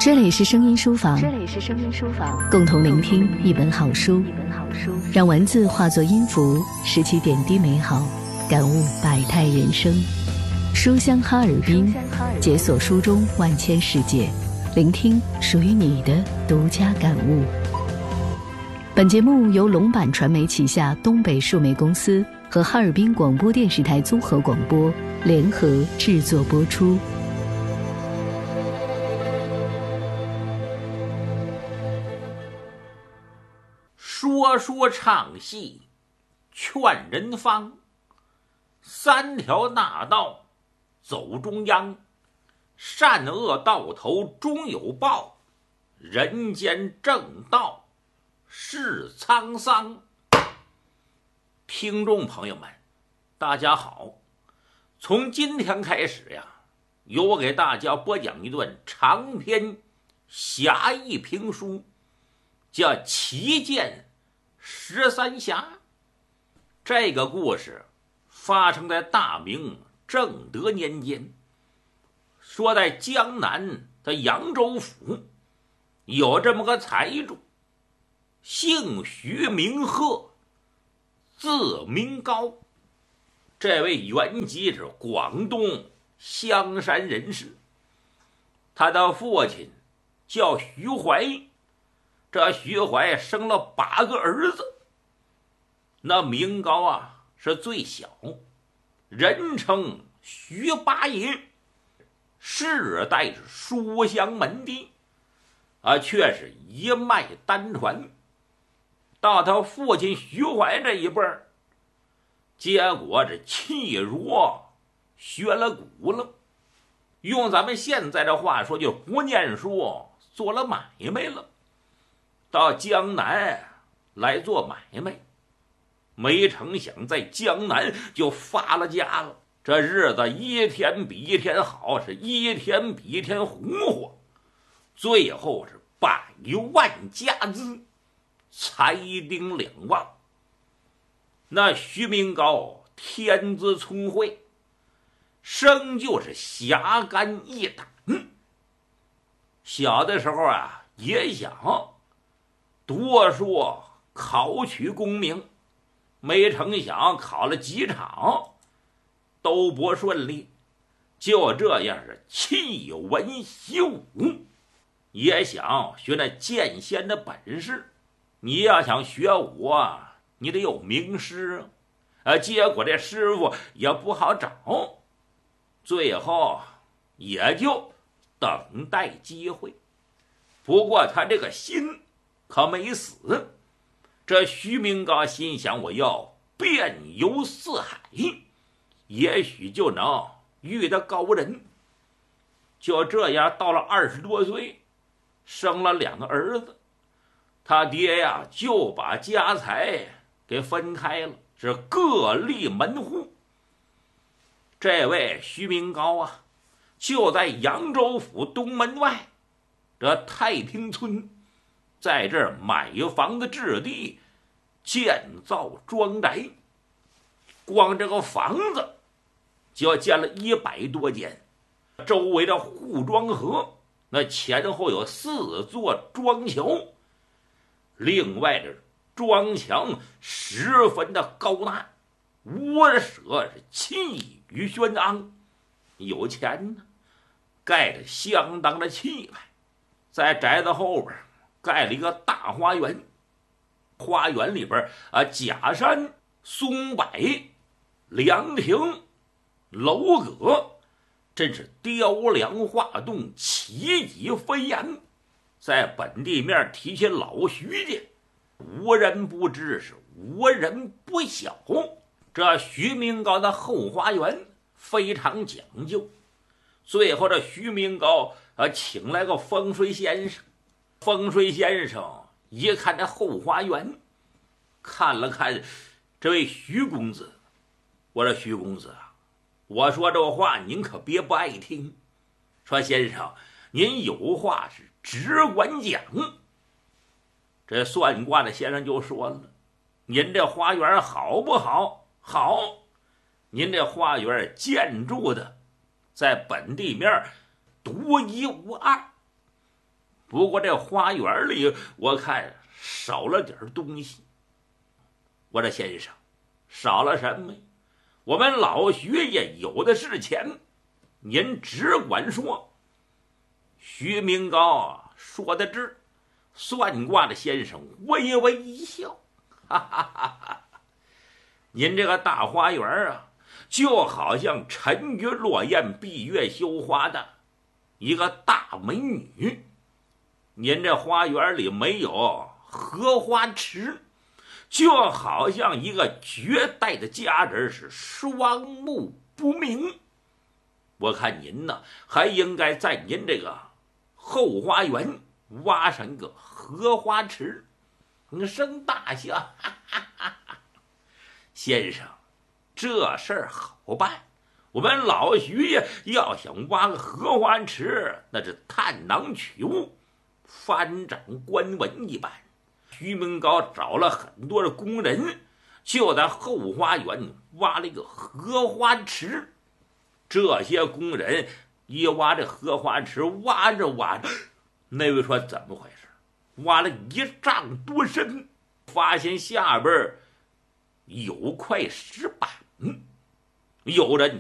这里是声音书房，共同聆听一本好书，让文字化作音符，拾起点滴美好，感悟百态人生。书香哈尔滨，解锁书中万千世界，聆听属于你的独家感悟。本节目由龙版传媒旗下东北数媒公司和哈尔滨广播电视台综合广播联合制作播出。 说唱戏，劝人方，三条大道走中央，善恶到头终有报，人间正道是沧桑。听众朋友们，大家好，从今天开始呀，由我给大家播讲一段长篇侠义评书，叫《旗舰13侠》。这个故事发生在大明正德年间，说在江南的扬州府有这么个财主，姓徐名鹤，字明高。这位原籍是广东香山人士，他的父亲叫徐怀，这徐怀生了8个儿子，那明高啊是最小，人称徐八爷，世代是书香门第啊，却是一脉单传。到他父亲徐怀这一辈儿，结果这气弱学了蛊了，用咱们现在的话说，就不念书，做了买卖了，到江南来做买卖。没成想在江南就发了家了，这日子一天比一天好，是一天比一天红火，最后是100万家资，财丁2万。那徐明高天资聪慧，生就是侠肝义胆，小的时候啊也想多说考取功名，没成想考了几场都不顺利，就这样是弃文习武，也想学那剑仙的本事。你要想学武啊，你得有名师啊，结果这师傅也不好找，最后也就等待机会。不过他这个心可没死，这徐明高心想，我要遍游四海，也许就能遇到高人。就这样到了20多岁，生了2个儿子，他爹呀就把家财给分开了，是各立门户。这位徐明高啊，就在扬州府东门外这太平村，在这儿买房子置地，建造庄宅。光这个房子就建了100多间，周围的护庄河，那前后有4座庄桥，另外这庄墙十分的高大，屋舍是气宇轩昂，有钱呢，盖得相当的气派。在宅子后边盖了一个大花园，花园里边啊，假山、松柏、凉亭、楼阁，真是雕梁画栋，奇迹飞扬。在本地面提起老徐家，无人不知，是无人不晓。这徐明高的后花园非常讲究，最后这徐明高请来个风水先生。风水先生一看这后花园，看了看这位徐公子，我说徐公子啊，我说这话您可别不爱听。说先生，您有话是只管讲。这算卦的先生就说了，您这花园好不好？好。您这花园建筑的在本地面独一无二， 不过这花园里我看少了点东西。我说先生，少了什么？我们老徐爷有的是钱，您只管说。徐明高说的是，算卦的先生微微一笑，哈哈哈哈！您这个大花园啊，就好像沉鱼落雁、闭月羞花的一个大美女。您这花园里没有荷花池，就好像一个绝代的佳人是双目不明。我看您呢，还应该在您这个后花园挖上一个荷花池。生大笑，哈哈哈哈！先生，这事儿好办。我们老徐爷要想挖个荷花池，那是探囊取物，翻掌观文一般。徐明高找了很多的工人，就在后花园挖了一个荷花池。这些工人一挖这荷花池，挖着挖着，那位说怎么回事？挖了1丈多深，发现下边有块石板。有人